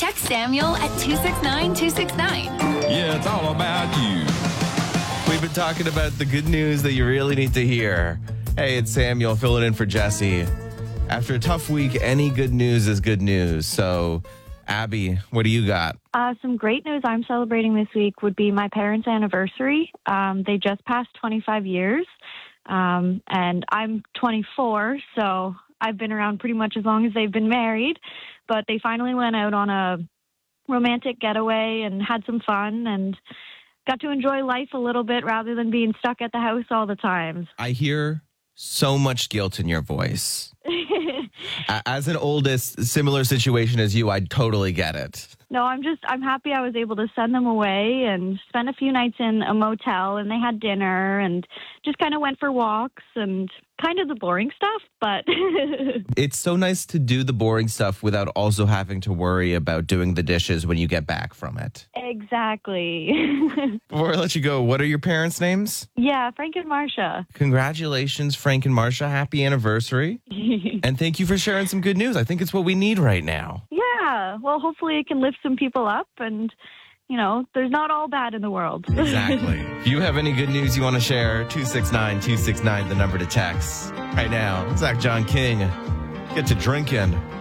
Text Samuel at 269-269. Yeah, it's all about you. We've been talking about the good news that you really need to hear. Hey, it's Samuel filling in for Jesse. After a tough week, any good news is good news. So, Abby, what do you got? Some great news I'm celebrating this week would be my parents' anniversary. They just passed 25 years, and I'm 24, so I've been around pretty much as long as they've been married. But they finally went out on a romantic getaway and had some fun and got to enjoy life a little bit rather than being stuck at the house all the time. I hear so much guilt in your voice. As an oldest, similar situation as you, I totally get it. No, I'm happy I was able to send them away and spend a few nights in a motel, and they had dinner and just kind of went for walks and kind of the boring stuff, but It's so nice to do the boring stuff without also having to worry about doing the dishes when you get back from it. exactly. Before I let you go, what are your parents' names? Yeah, Frank and Marcia. Congratulations, Frank and Marcia. Happy anniversary. And thank you for sharing some good news. I think it's what we need right now. Yeah, well, hopefully it can lift some people up and, there's not all bad in the world. Exactly. If you have any good news you want to share, 269-269, the number to text. Right now, Zach John King, get to drinking.